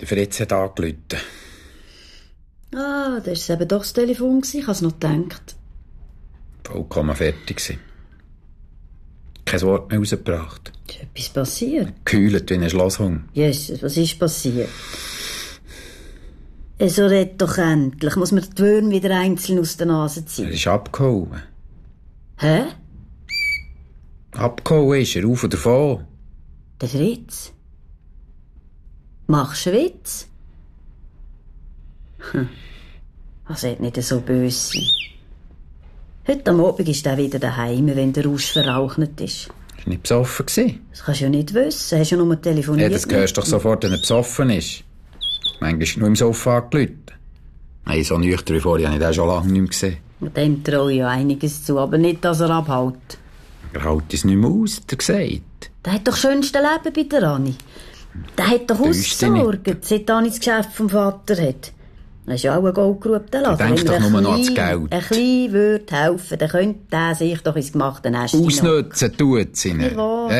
Fritz hat angerufen. Ah, das war eben doch das Telefon. Ich habe es noch gedacht. Vollkommen fertig gewesen. Kein Wort mehr rausgebracht. Ist etwas passiert? Gekühlt wie ein Schlosshund. Jesus, was ist passiert? So red doch endlich. Muss man die Würmer wieder einzeln aus der Nase ziehen? Er ist abgehauen. Hä? Abgehauen ist er, auf und davon. Der Fritz? Machst du einen Witz? Das wird nicht so böse sein. Heute am Abend ist er wieder daheim, wenn der Rausch verrauchnet ist. Er war nicht besoffen gewesen. Das kannst du ja nicht wissen. Hast du ja nur telefoniert. Ja, das hörst du doch sofort, wenn er besoffen ist. Manchmal ist er nur im Sofa angerufen. Nein, so nüchtern wie vorher habe ich den schon lange nicht mehr gesehen. Und dem traue ich ja einiges zu, aber nicht, dass er abhaut. Er hält es nicht mehr aus, hat er gesagt. Der hat doch das schönste Leben bei der Anni. Der hat doch ausgesorgt, seit Anni das Geschäft vom Vater hat. Das ist ja auch ein goldgerubter Laden. Denk doch nur noch ans Geld. Ein bisschen würde helfen, dann könnte der sich doch ins gemachte Nest ausnutzen tut es ihnen.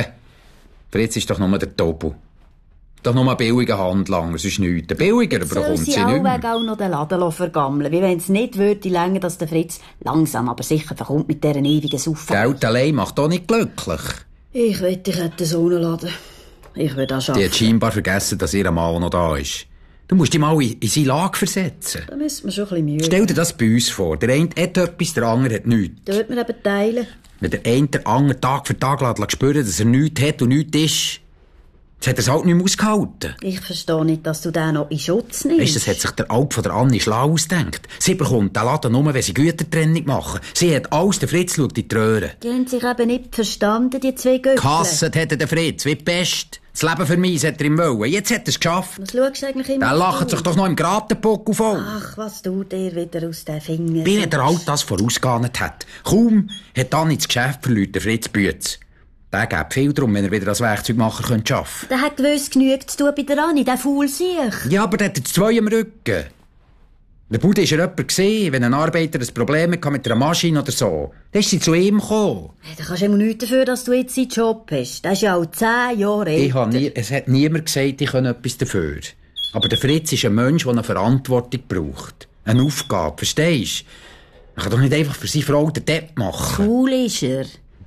Fritz ist doch nur der Tobu. Doch nur ein billiger Handlanger, sonst nichts. Der billiger, aber kommt sie nicht mehr. Soll sie auch noch den Laden vergammeln, wie wenn es nicht würde länger, dass der Fritz langsam, aber sicher verkommt mit dieser ewigen Saufen. Geld allein macht doch nicht glücklich. Ich wette, ich hätte so einen Laden. Ich würde auch schaffen. Die hat scheinbar vergessen, dass ihr Mann noch da ist. Du musst dich mal in seine Lage versetzen. Da müssen wir schon ein bisschen Mühe. Stell dir das bei uns vor. Der eine hat etwas, der andere hat nichts. Da würde man eben teilen. Wenn der eine den anderen Tag für Tag lässt spüren, dass er nichts hat und nichts ist, jetzt hat er es halt nicht mehr ausgehalten. Ich verstehe nicht, dass du den noch in Schutz nimmst. Weisst, das hat sich der Alp von der Anni schlau ausgedacht. Sie bekommt den Laden nur, wenn sie Gütertrennung machen. Sie hat alles, der Fritz schaut in die Röhre. Die haben sich eben nicht verstanden, die zwei Göppel. Gehasst hat der Fritz, wie die Pest. Das Leben für mich hat er ihm wollen. Jetzt hat er es geschafft. Was schaust du eigentlich immer? Der lacht sich doch noch im Gratenpuckel voll. Ach, was tut er wieder aus den Fingern? Wie der Alt das vorausgeahnt hat. Kaum hat Anni das Geschäft verloren, der Fritz Bütz. Der gibt viel drum, wenn er wieder als Werkzeugmacher arbeiten könnte. Der hat gewiss genügt zu tun bei der Anni, der Faul sich. Ja, aber der hat jetzt zwei am Rücken. Der Bude war jemand gesehen, wenn ein Arbeiter ein Problem hatte mit einer Maschine oder so. Dann ist sie zu ihm gekommen. Hey, da kannst du immer nichts dafür, dass du jetzt seinen Job hast. Der ist ja auch 10 Jahre älter. Es hat niemand gesagt, ich könne etwas dafür. Aber der Fritz ist ein Mensch, der eine Verantwortung braucht. Eine Aufgabe, verstehst du? Er kann doch nicht einfach für seine Frau den Depp machen. Cool ist er.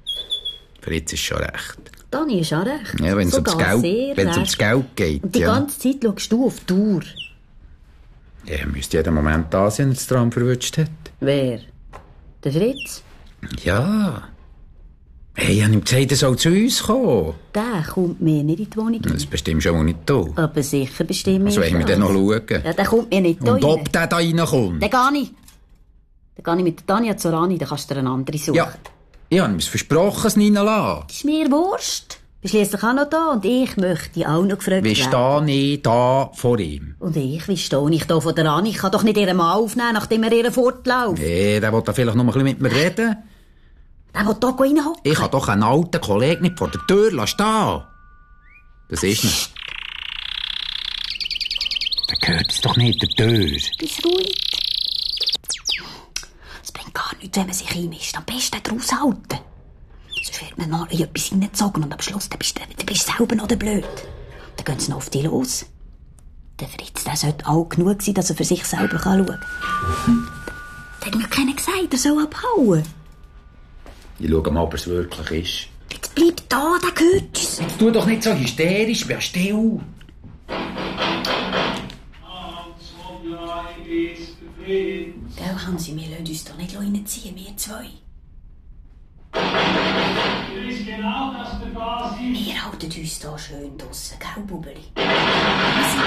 Fritz ist schon recht. Dani ist auch recht. Ja, wenn es ums Geld geht. Und die ganze Zeit schaust du auf die Uhr. Ja, er müsste jeden Moment da sein, wenn das Tram verwünscht hat. Wer? Der Fritz? Ja. Hey, ich habe ihm gesagt, er soll zu uns kommen. Der kommt mir nicht in die Wohnung. Das bestimmt schon mal nicht du. Aber sicher bestimmt also wollen wir dann noch schauen? Ja, der kommt mir nicht da und ob der da reinkommt? Den gehe ich. Dann gehe ich mit der Tanja zur Rani, dann kannst du dir eine andere suchen. Ja, ich habe ihm versprochen, es reinzulassen. Das ist mir Wurst. Du bist schliesslich auch noch da und ich möchte auch noch gefragt werden. Wie stehe ich da vor ihm? Und wie stehe ich da vor der Rani? Ich kann doch nicht ihren Mann aufnehmen, nachdem er ihren fortläuft. Nee, der will da vielleicht noch ein bisschen mit mir reden. Der will da reinhocken. Ich kann doch einen alten Kollegen nicht vor der Tür stehen. Das ist nicht. Der gehört es doch nicht der Tür. Bist ruhig. Es bringt gar nichts, wenn man sich einmischt. Am besten draus halten. Sonst wird man mal in etwas hineingezogen und am Schluss dann bist du selber noch der Blöd. Dann gehen sie noch auf dich los. Der Fritz, der sollte alt genug sein, dass er für sich selber schauen kann. Der hat mir keiner gesagt, er soll abhauen. Ich schaue mal, ob es wirklich ist. Jetzt bleib da, der gehört uns. Jetzt tu doch nicht so hysterisch, bleib still. Gell, Hansi, wir lassen uns doch nicht reinziehen, wir zwei. Wir halten uns hier schön draussen, gell, Bubeli? Wir sind